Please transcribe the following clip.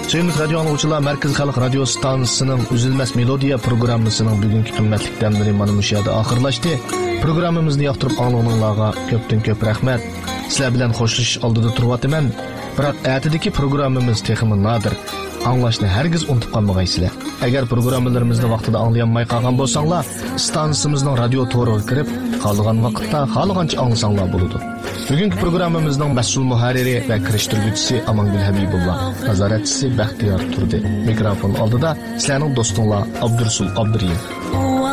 Sevgili radyo anlıqçılar, Merkez Xalq Radio Stansiyasının Üzülməz Melodiya programmasının bugünkü qimmatli dəmləri mana bu yerdə axırlaşdı. Programmamizni yoqtirib anglag'anlarga ko'pdan-ko'p rahmat. Sizlar bilan xo'shlashish oldida turibman. Biroq ertadagi programmamiz texmi nodir. Anglashni hargiz unutib qolmaysizlar. Agar programmalarimizni vaqtida anglayolmay qolgan bo'lsanglar, stansiyamizning radio to'riga kirib, qolgan vaqtda xohlagancha anglasanglar bo'ladi. Bugungi programmamizning mas'ul muharriri va kirishtiruvchisi Amangul Habibullah, nazoratchisi Baxtiyor Turdi. Mikrofon oldida sizlarning do'stinglar Abdursul Abduriyev.